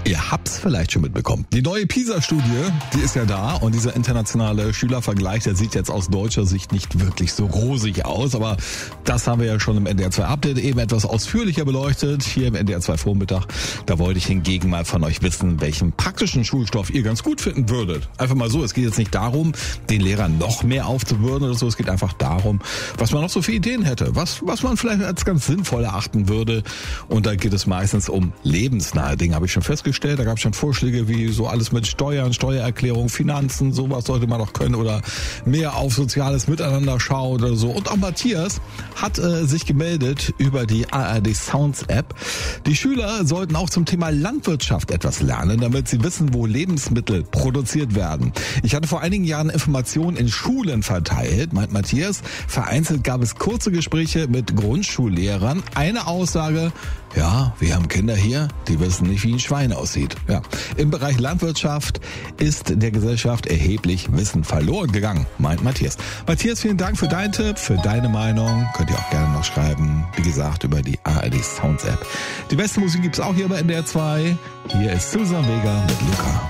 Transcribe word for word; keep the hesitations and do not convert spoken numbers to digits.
Ihr habt's vielleicht schon mitbekommen. Die neue PISA-Studie, die ist ja da und dieser internationale Schülervergleich, der sieht jetzt aus deutscher Sicht nicht wirklich so rosig aus, aber das haben wir ja schon im N D R zwei Update eben etwas ausführlicher beleuchtet, hier im N D R zwei Vormittag. Da wollte ich hingegen mal von euch wissen, welchen praktischen Schulstoff ihr ganz gut finden würdet. Einfach mal so, es geht jetzt nicht darum, den Lehrern noch mehr aufzubürden oder so, es geht einfach darum, was man noch so für Ideen hätte, was, was man vielleicht als ganz sinnvoll erachten würde. Und da geht es meistens um lebensnahe Dinge, habe ich schon festgestellt. Da gab es schon Vorschläge wie so alles mit Steuern, Steuererklärung, Finanzen, sowas sollte man noch können oder mehr auf soziales Miteinander schauen oder so. Und auch Matthias hat äh, sich gemeldet über die A R D Sounds App. Die Schüler sollten auch zum Thema Landwirtschaft etwas lernen, damit sie wissen, wo Lebensmittel produziert werden. Ich hatte vor einigen Jahren Informationen in Schulen verteilt, meint Matthias. Vereinzelt gab es kurze Gespräche mit Grundschullehrern. Eine Aussage: Ja, wir haben Kinder hier, die wissen nicht, wie ein Schwein aussieht. Ja. Im Bereich Landwirtschaft ist der Gesellschaft erheblich Wissen verloren gegangen, meint Matthias. Matthias, vielen Dank für deinen Tipp, für deine Meinung. Könnt ihr auch gerne noch schreiben, wie gesagt, über die A R D Sounds App. Die beste Musik gibt's auch hier bei N D R zwei. Hier ist Susan Vega mit Luca.